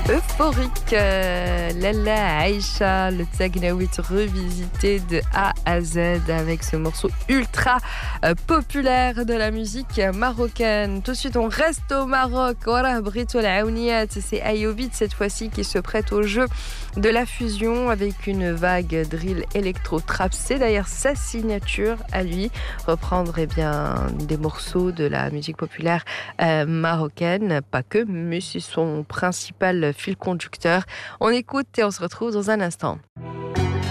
Euphorique, Lala Aïcha, le Tagnaoui revisité de A à Z avec ce morceau ultra populaire de la musique marocaine. Tout de suite, on reste au Maroc. Voilà, Brito Laouniat, c'est Ayobit cette fois-ci qui se prête au jeu de la fusion avec une vague drill électro-trap. C'est d'ailleurs sa signature à lui, reprendre des morceaux de la musique populaire marocaine, pas que, mais c'est son principal fil conducteur. On écoute et on se retrouve dans un instant.